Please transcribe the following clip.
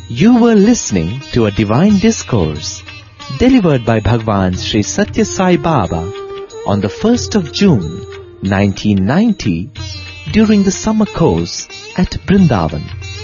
You were listening to a divine discourse delivered by Bhagwan Sri Satya Sai Baba on the 1st of June 1990 during the summer course at Brindavan.